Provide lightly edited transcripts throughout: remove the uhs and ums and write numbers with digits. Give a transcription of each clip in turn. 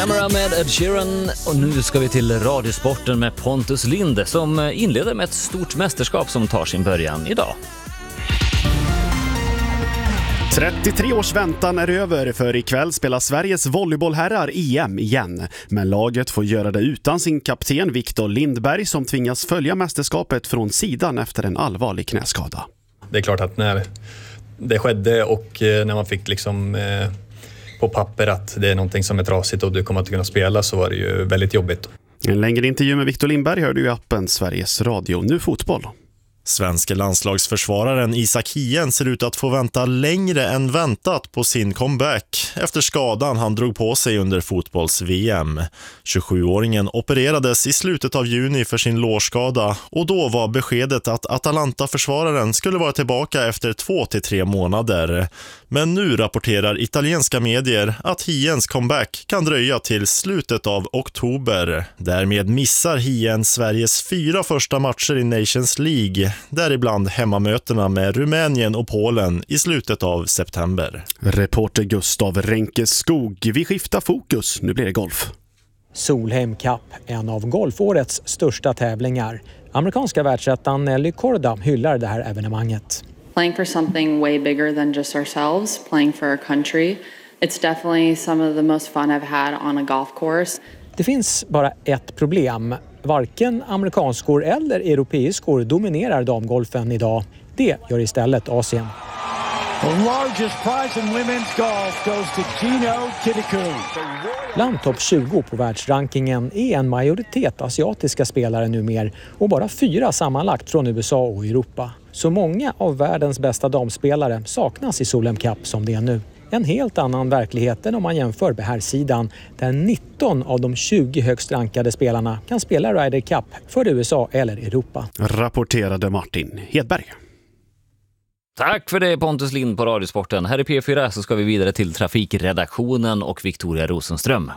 Camera med Ed Sheeran, och nu ska vi till Radiosporten med Pontus Linde som inleder med ett stort mästerskap som tar sin början idag. 33 års väntan är över, för ikväll spelar Sveriges volleybollherrar EM igen. Men laget får göra det utan sin kapten Viktor Lindberg som tvingas följa mästerskapet från sidan efter en allvarlig knäskada. Det är klart att när det skedde och när man fick liksom på papper att det är någonting som är trasigt och du kommer att kunna spela, så var det ju väldigt jobbigt. En längre intervju med Viktor Lindberg hör du i appen Sveriges Radio. Nu fotboll. Svenska landslagsförsvararen Isak Hien ser ut att få vänta längre än väntat på sin comeback efter skadan han drog på sig under fotbolls-VM. 27-åringen opererades i slutet av juni för sin lårskada, och då var beskedet att Atalanta-försvararen skulle vara tillbaka efter 2 till 3 månader. Men nu rapporterar italienska medier att Hiens comeback kan dröja till slutet av oktober. Därmed missar Hien Sveriges 4 första matcher i Nations League, däribland hemmamötena med Rumänien och Polen i slutet av september. Reporter Gustav Renkeskog. Vi skiftar fokus, nu blir det golf. Solheim Cup, en av golfårets största tävlingar. Amerikanska världsettan Nelly Korda hyllar det här evenemanget. Playing for something way bigger than just ourselves, playing for our country. It's definitely some of the most fun I've had on a golf course. Det finns bara ett problem. Varken amerikanskor eller europeiskor dominerar damgolfen idag. Det gör istället Asien. The largest prize in women's golf goes to Gino Kinnikuh. Bland topp 20 på världsrankingen är en majoritet asiatiska spelare numera, och bara 4 sammanlagt från USA och Europa. Så många av världens bästa damspelare saknas i Solheim Cup som det är nu. En helt annan verklighet än om man jämför med här sidan, där 19 av de 20 högst rankade spelarna kan spela Ryder Cup för USA eller Europa. Rapporterade Martin Hedberg. Tack för det, Pontus Lind på Radiosporten. Här i P4 så ska vi vidare till trafikredaktionen och Victoria Rosenström.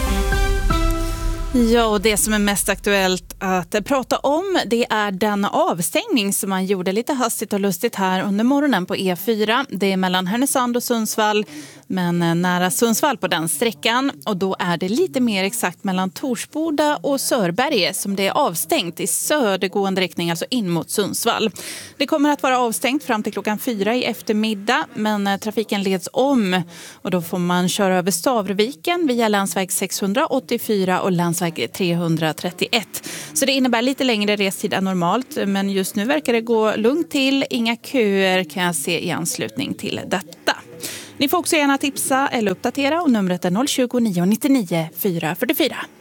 Ja, och det som är mest aktuellt att prata om, det är den avstängning som man gjorde lite hastigt och lustigt här under morgonen på E4. Det är mellan Härnösand och Sundsvall, men nära Sundsvall på den sträckan. Och då är det lite mer exakt mellan Torsboda och Sörberge som det är avstängt i södergående riktning, alltså in mot Sundsvall. Det kommer att vara avstängt fram till klockan 4 i eftermiddag, men trafiken leds om. Och då får man köra över Stavreviken via länsväg 684 och länsväg 331. Så det innebär lite längre restid än normalt, men just nu verkar det gå lugnt till. Inga köer kan jag se i anslutning till detta. Ni får också gärna tipsa eller uppdatera, och numret är 020 999 444.